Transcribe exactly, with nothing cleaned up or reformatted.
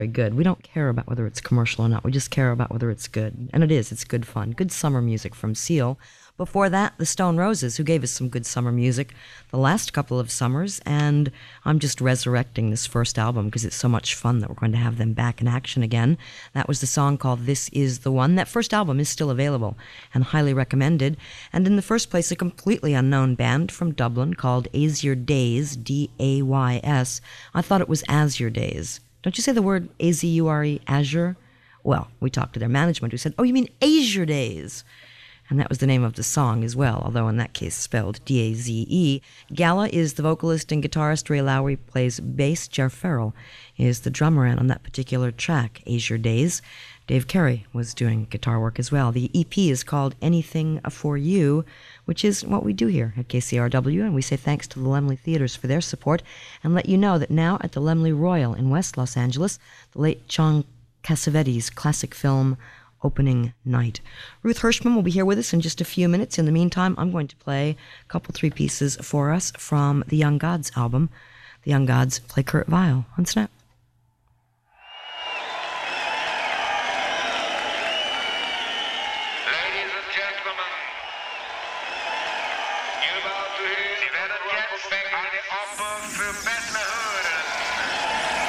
very good. We don't care about whether it's commercial or not. We just care about whether it's good. And it is. It's good fun. Good summer music from Seal. Before that, the Stone Roses, who gave us some good summer music the last couple of summers. And I'm just resurrecting this first album because it's so much fun that we're going to have them back in action again. That was the song called This Is the One. That first album is still available and highly recommended. And in the first place, a completely unknown band from Dublin called Azure Days, D A Y S. I thought it was Azure Days. Don't you say the word A Z U R E, Azure? Well, we talked to their management who said, oh, you mean Azure Days. And that was the name of the song as well, although in that case spelled D A Z E. Gala is the vocalist and guitarist. Ray Lowry plays bass. Jer Farrell is the drummer, and on that particular track, Azure Days, Dave Carey was doing guitar work as well. The E P is called Anything For You, which is what we do here at K C R W, and we say thanks to the Laemmle Theaters for their support, and let you know that now at the Laemmle Royal in West Los Angeles, the late John Cassavetes' classic film opening night. Ruth Hirschman will be here with us in just a few minutes. In the meantime, I'm going to play a couple, three pieces for us from the Young Gods album. The Young Gods play Kurt Weill on Snap. Ladies and gentlemen, you're about to hear the rock band on the upper Bethlehem.